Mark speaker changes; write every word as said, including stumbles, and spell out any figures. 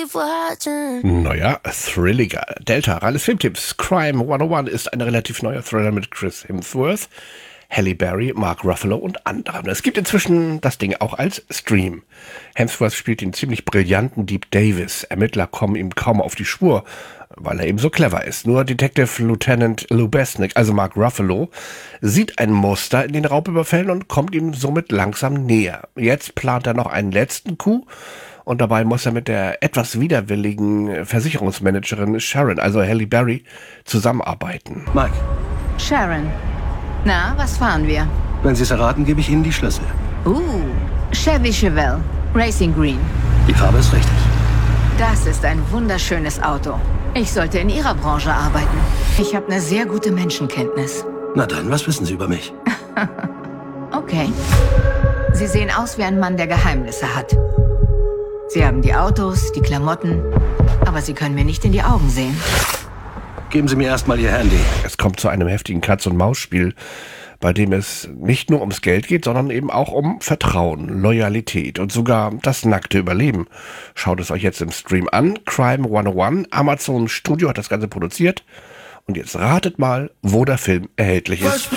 Speaker 1: Naja, thrilliger. Delta, reines Filmtipps. Crime hundertundeins ist ein relativ neuer Thriller mit Chris Hemsworth, Halle Berry, Mark Ruffalo und anderen. Es gibt inzwischen das Ding auch als Stream. Hemsworth spielt den ziemlich brillanten Deep Davis. Ermittler kommen ihm kaum auf die Spur, weil er eben so clever ist. Nur Detective Lieutenant Lou Besnick, also Mark Ruffalo, sieht ein Muster in den Raubüberfällen und kommt ihm somit langsam näher. Jetzt plant er noch einen letzten Coup und dabei muss er mit der etwas widerwilligen Versicherungsmanagerin Sharon, also Halle Berry, zusammenarbeiten.
Speaker 2: Mike.
Speaker 3: Sharon. Na, was fahren wir?
Speaker 2: Wenn Sie es erraten, gebe ich Ihnen die Schlüssel.
Speaker 3: Uh, Chevy Chevelle, Racing Green.
Speaker 2: Die Farbe ist richtig.
Speaker 3: Das ist ein wunderschönes Auto. Ich sollte in Ihrer Branche arbeiten. Ich habe eine sehr gute Menschenkenntnis.
Speaker 2: Na dann, was wissen Sie über mich?
Speaker 3: Okay. Sie sehen aus wie ein Mann, der Geheimnisse hat. Sie haben die Autos, die Klamotten, aber Sie können mir nicht in die Augen sehen.
Speaker 2: Geben Sie mir erstmal Ihr Handy.
Speaker 1: Es kommt zu einem heftigen Katz-und-Maus-Spiel, bei dem es nicht nur ums Geld geht, sondern eben auch um Vertrauen, Loyalität und sogar das nackte Überleben. Schaut es euch jetzt im Stream an. Crime hundertundeins, Amazon Studio hat das Ganze produziert. Und jetzt ratet mal, wo der Film erhältlich ist.